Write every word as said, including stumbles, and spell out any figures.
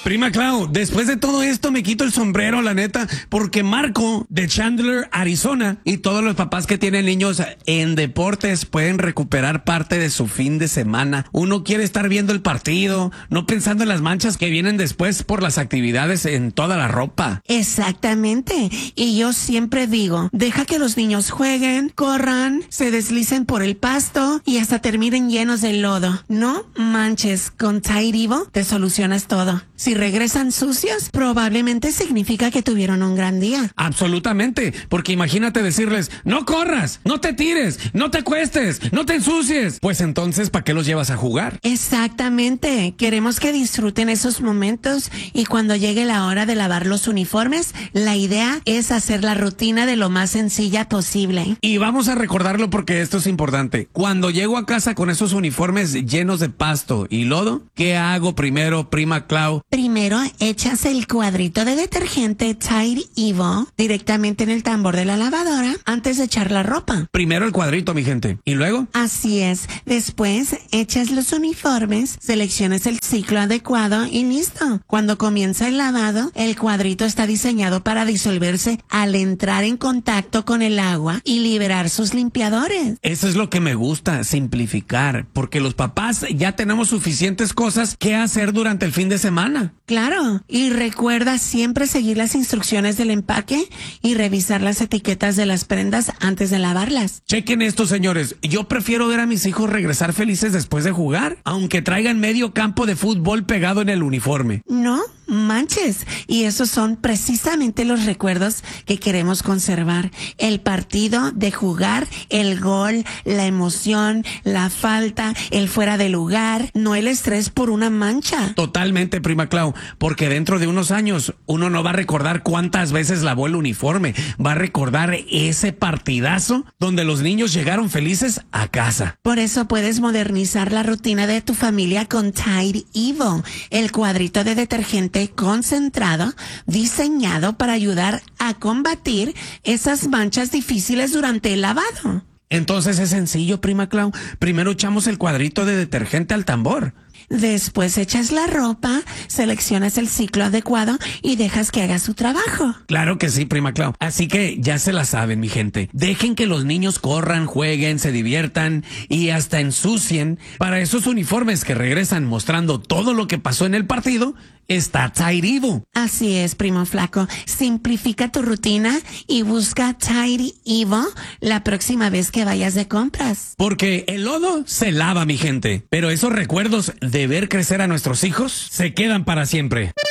Prima Clau, después de todo esto me quito el sombrero, la neta, porque Marco de Chandler, Arizona, y todos los papás que tienen niños en deportes pueden recuperar parte de su fin de semana. Uno quiere estar viendo el partido, no pensando en las manchas que vienen después por las actividades en toda la ropa. Exactamente. Y yo siempre digo, deja que los niños jueguen, corran, se deslicen por el pasto y hasta terminen llenos de lodo. No manches, con Tide Evo te solucionas todo. Si regresan sucios, probablemente significa que tuvieron un gran día. Absolutamente, porque imagínate decirles, no corras, no te tires, no te acuestes, no te ensucies. Pues entonces, ¿para qué los llevas a jugar? Exactamente, queremos que disfruten esos momentos y cuando llegue la hora de lavar los uniformes, la idea es hacer la rutina de lo más sencilla posible. Y vamos a recordarlo porque esto es importante. Cuando llego a casa con esos uniformes llenos de pasto y lodo, ¿qué hago primero, Prima Clau? Primero echas el cuadrito de detergente Tide Evo directamente en el tambor de la lavadora antes de echar la ropa. Primero el cuadrito, mi gente. ¿Y luego? Así es. Después echas los uniformes, seleccionas el ciclo adecuado y listo. Cuando comienza el lavado, el cuadrito está diseñado para disolverse al entrar en contacto con el agua y liberar sus limpiadores. Eso es lo que me gusta, simplificar, porque los papás ya tenemos suficientes cosas que hacer durante el fin de semana. Claro, y recuerda siempre seguir las instrucciones del empaque y revisar las etiquetas de las prendas antes de lavarlas. Chequen esto, señores. Yo prefiero ver a mis hijos regresar felices después de jugar, aunque traigan medio campo de fútbol pegado en el uniforme. No manches, y esos son precisamente los recuerdos que queremos conservar. El partido de jugar, el gol, la emoción, la falta, el fuera de lugar, no el estrés por una mancha. Totalmente, Prima Clau, porque dentro de unos años uno no va a recordar cuántas veces lavó el uniforme, va a recordar ese partidazo donde los niños llegaron felices a casa. Por eso puedes modernizar la rutina de tu familia con Tide Evo, el cuadrito de detergente concentrado diseñado para ayudar a combatir esas manchas difíciles durante el lavado. Entonces es sencillo, Prima Clau. Primero echamos el cuadrito de detergente al tambor. Después echas la ropa, seleccionas el ciclo adecuado y dejas que haga su trabajo. Claro que sí, Prima Clau. Así que ya se la saben, mi gente. Dejen que los niños corran, jueguen, se diviertan y hasta ensucien. Para esos uniformes que regresan mostrando todo lo que pasó en el partido, está Tide Evo. Así es, primo flaco. Simplifica tu rutina y busca Tide Evo la próxima vez que vayas de compras. Porque el lodo se lava, mi gente. Pero esos recuerdos de ver crecer a nuestros hijos se quedan para siempre.